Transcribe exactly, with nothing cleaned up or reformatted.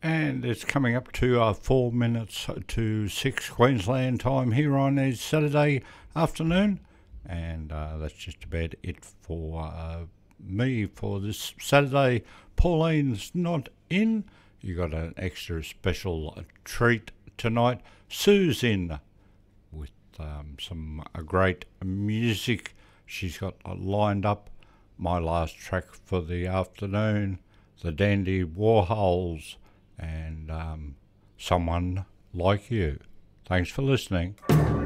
And it's coming up to uh, four minutes to six Queensland time here on a Saturday afternoon. And uh, that's just about it for uh, me for this Saturday. Pauline's not in. You got an extra special treat tonight. Sue's in with um, some uh, great music. She's got uh, lined up my last track for the afternoon, the Dandy Warhols, and um, Someone Like You. Thanks for listening.